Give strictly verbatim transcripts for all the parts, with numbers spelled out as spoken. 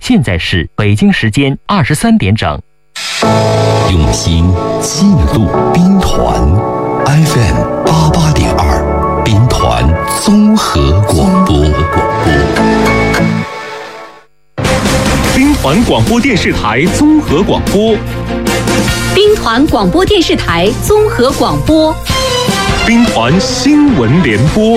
现在是北京时间二十三点整。 用心记录兵团 F M 八八点二，兵团综合广播。 兵团广播电视台综合广播。 兵团广播电视台综合广播。 兵团新闻联播。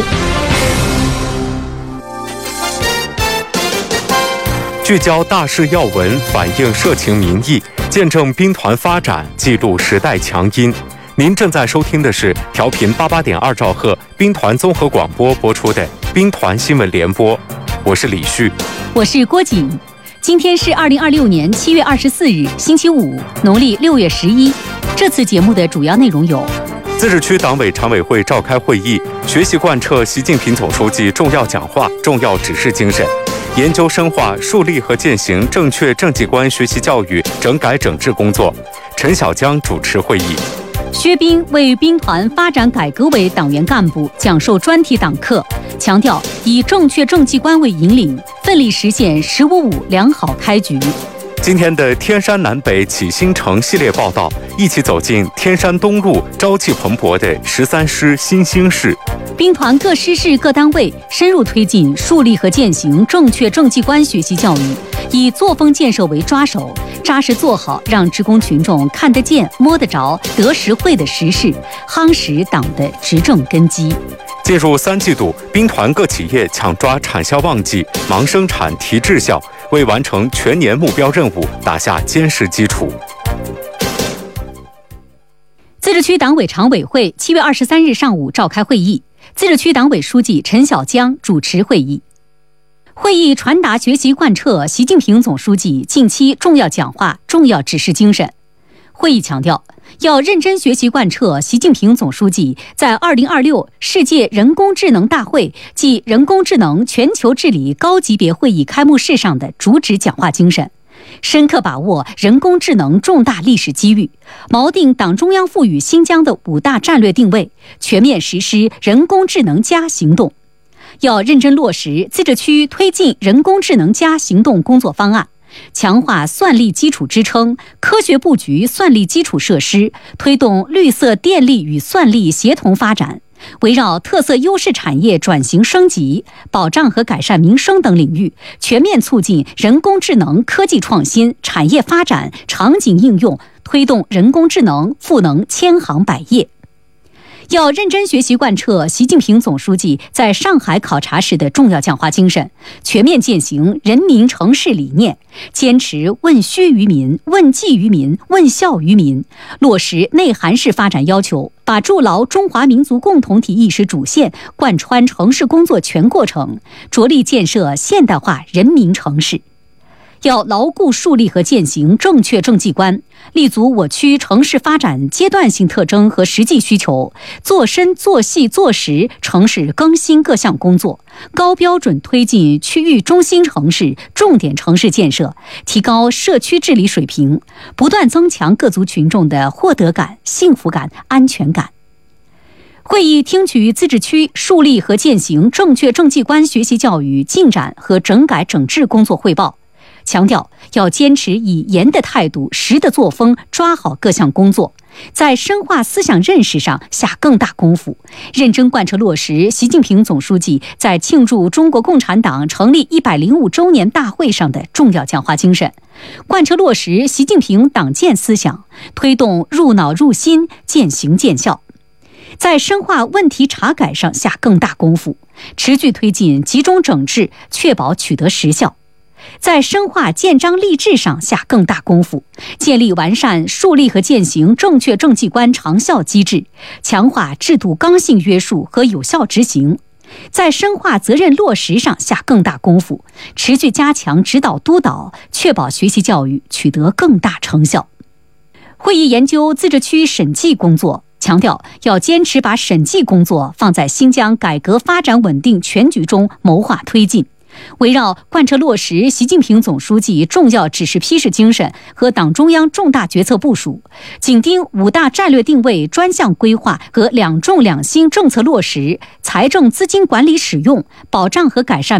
聚焦大事要闻，反映社情民意，见证兵团发展，记录时代强音。您正在收听的是调频八八点二兆赫兵团综合广播播出的兵团新闻联播，我是李旭， 我是郭瑾。今天是二零二六年七月二十四日，星期五，农历六月十一。这次节目的主要内容有： 自治区党委常委会召开会议，学习贯彻习近平总书记重要讲话、重要指示精神。研究深化树立和践行正确政绩观学习教育整改整治工作，陈小江主持会议。 薛斌为兵团发展改革委党员干部讲授专题党课，强调以正确政绩观为引领，奋力实现“十五五”良好开局。 今天的天山南北启新城系列报道，一起走进天山东路朝气蓬勃的十三师新兴市。 兵团各师室各单位深入推进树立和践行正确政绩观学习教育，以作风建设为抓手，扎实做好让职工群众看得见、摸得着、得实惠的实事，夯实党的执政根基。 进入三季度，兵团各企业抢抓产销旺季，忙生产提质效，为完成全年目标任务打下坚实基础。 自治区党委常委会七月二十三日上午召开会议，自治区党委书记陈小江主持会议。会议传达学习贯彻习近平总书记近期重要讲话、重要指示精神。会议强调，要认真学习贯彻习近平总书记在二零二六世界人工智能大会暨人工智能全球治理高级别会议开幕式上的主旨讲话精神，深刻把握人工智能重大历史机遇，锚定党中央赋予新疆的五大战略定位，全面实施人工智能加行动。要认真落实自治区推进人工智能加行动工作方案，强化算力基础支撑，科学布局算力基础设施，推动绿色电力与算力协同发展，围绕特色优势产业转型升级、保障和改善民生等领域，全面促进人工智能科技创新、产业发展、场景应用，推动人工智能赋能千行百业。要认真学习贯彻习近平总书记在上海考察时的重要讲话精神，全面践行人民城市理念，坚持问需于民、问计于民、问效于民，落实内涵式发展要求，把筑牢中华民族共同体意识主线贯穿城市工作全过程，着力建设现代化人民城市。要牢固树立和践行正确政绩观，立足我区城市发展阶段性特征和实际需求，做深做细做实城市更新各项工作，高标准推进区域中心城市重点城市建设，提高社区治理水平，不断增强各族群众的获得感、幸福感、安全感。会议听取自治区树立和践行正确政绩观学习教育进展和整改整治工作汇报，强调要坚持以严的态度、实的作风抓好各项工作，在深化思想认识上下更大功夫，认真贯彻落实习近平总书记在庆祝中国共产党成立一百零五周年大会上的重要讲话精神，贯彻落实习近平党建思想，推动入脑入心、渐行渐效。在深化问题查改上下更大功夫，持续推进集中整治，确保取得实效。在深化建章立制上下更大功夫，建立完善树立和践行正确政绩观长效机制，强化制度刚性约束和有效执行。在深化责任落实上下更大功夫，持续加强指导督导，确保学习教育取得更大成效。会议研究自治区审计工作，强调要坚持把审计工作放在新疆改革发展稳定全局中谋划推进，围绕贯彻落实习近平总书记重要指示批示精神和党中央重大决策部署，紧盯五大战略定位专项规划和两重两新政策落实，财政资金管理使用，保障和改善